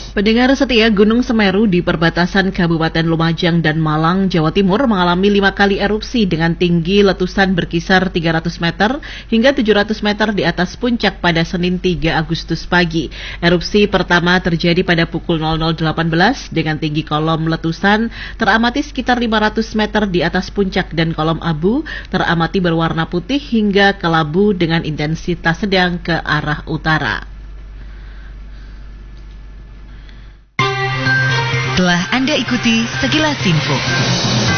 Pendengar setia, Gunung Semeru di perbatasan Kabupaten Lumajang dan Malang, Jawa Timur mengalami 5 kali erupsi dengan tinggi letusan berkisar 300 meter hingga 700 meter di atas puncak pada Senin 3 Agustus pagi. Erupsi pertama terjadi pada pukul 00.18 dengan tinggi kolom letusan teramati sekitar 500 meter di atas puncak dan kolom abu teramati berwarna putih hingga kelabu dengan intensitas sedang ke arah utara. Telah Anda ikuti sekilas info.